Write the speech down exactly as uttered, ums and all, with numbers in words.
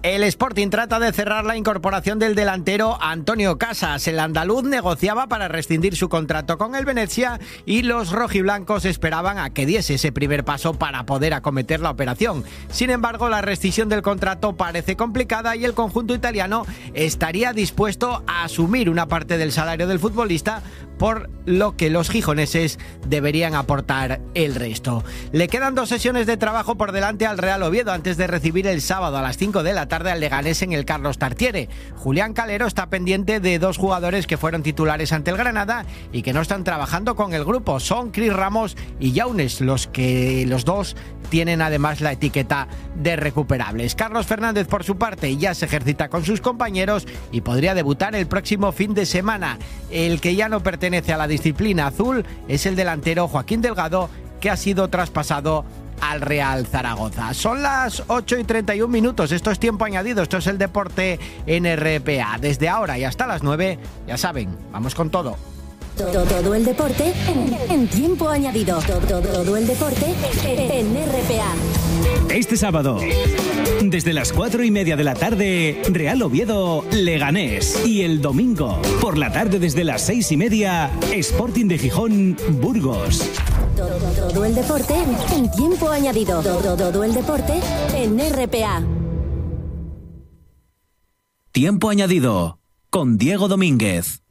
El Sporting trata de cerrar la incorporación del delantero Antonio Casas. El andaluz negociaba para rescindir su contrato con el Venezia y los rojiblancos esperaban a que diese ese primer paso para poder acometer la operación. Sin embargo, la rescisión del contrato parece complicada y el conjunto italiano estaría dispuesto a asumir una parte del salario del futbolista, por lo que los gijoneses deberían aportar el resto. Le quedan dos sesiones de trabajo por delante al Real Oviedo antes de recibir el sábado a las cinco de la tarde al Leganés en el Carlos Tartiere. Julián Calero está pendiente de dos jugadores que fueron titulares ante el Granada y que no están trabajando con el grupo. Son Cris Ramos y Younes, los que los dos tienen además la etiqueta de recuperables. Carlos Fernández, por su parte, ya se ejercita con sus compañeros y podría debutar el próximo fin de semana. El que ya no pertenece a la disciplina azul es el delantero Joaquín Delgado, que ha sido traspasado al Real Zaragoza. Son las ocho y treinta y un minutos, esto es tiempo añadido, esto es el deporte en R P A. Desde ahora y hasta las nueve, ya saben, vamos con todo. Todo, todo el deporte en, en tiempo añadido. Todo, todo el deporte en R P A. Este sábado, desde las cuatro y media de la tarde, Real Oviedo, Leganés. Y el domingo, por la tarde desde las seis y media, Sporting de Gijón, Burgos. Todo, todo el deporte en tiempo añadido. Todo, todo el deporte en R P A. Tiempo añadido con Diego Domínguez.